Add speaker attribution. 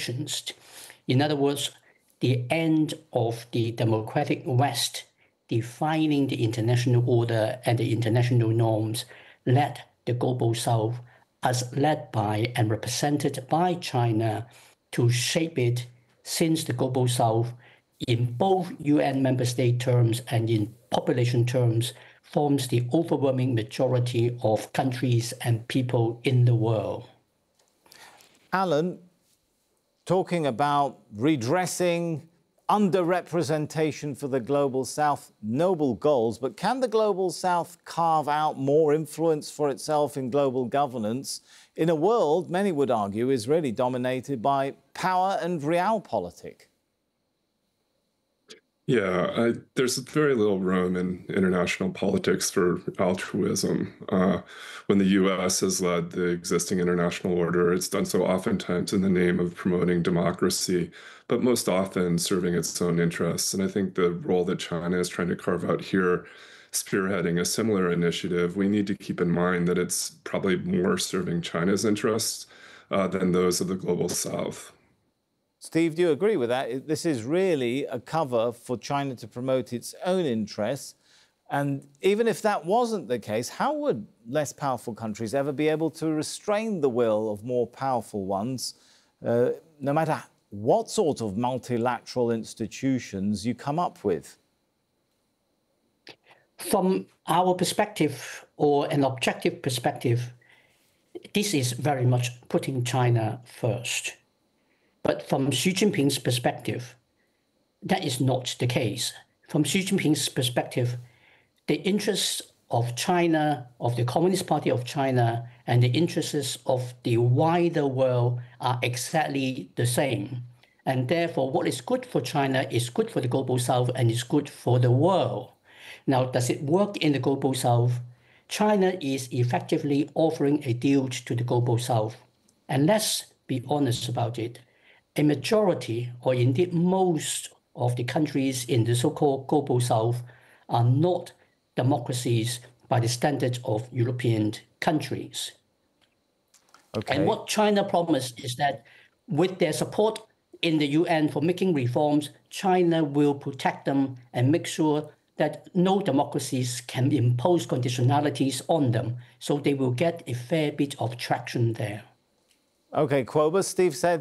Speaker 1: conditions. In other words, the end of the democratic West defining the international order and the international norms led the global South, as led by and represented by China, to shape it since the global South, in both UN member state terms and in population terms, forms the overwhelming majority of countries and people in the world.
Speaker 2: Alan, talking about redressing underrepresentation for the Global South, noble goals, but can the Global South carve out more influence for itself in global governance in a world, many would argue, is really dominated by power and realpolitik?
Speaker 3: Yeah, there's very little room in international politics for altruism. When the U.S. has led the existing international order, it's done so oftentimes in the name of promoting democracy, but most often serving its own interests. And I think the role that China is trying to carve out here, spearheading a similar initiative, we need to keep in mind that it's probably more serving China's interests than those of the Global South.
Speaker 2: Steve, do you agree with that? This is really a cover for China to promote its own interests. And even if that wasn't the case, how would less powerful countries ever be able to restrain the will of more powerful ones, no matter what sort of multilateral institutions you come up with?
Speaker 1: From our perspective, or an objective perspective, this is very much putting China first. But from Xi Jinping's perspective, that is not the case. From Xi Jinping's perspective, the interests of China, of the Communist Party of China, and the interests of the wider world are exactly the same. And therefore, what is good for China is good for the Global South and is good for the world. Now, does it work in the Global South? China is effectively offering a deal to the Global South. And let's be honest about it. A majority, or indeed most, of the countries in the so-called Global South are not democracies by the standards of European countries. Okay. And what China promised is that with their support in the UN for making reforms, China will protect them and make sure that no democracies can impose conditionalities on them, so they will get a fair bit of traction there.
Speaker 2: Okay, Quobus, Steve said